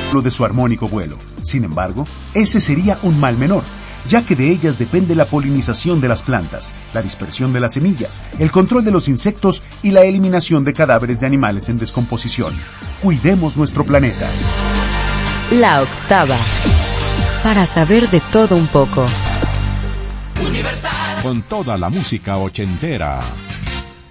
lo de su armónico vuelo. Sin embargo, ese sería un mal menor, ya que de ellas depende la polinización de las plantas, la dispersión de las semillas, el control de los insectos y la eliminación de cadáveres de animales en descomposición. Cuidemos nuestro planeta. La octava. Para saber de todo un poco. Con toda la música ochentera.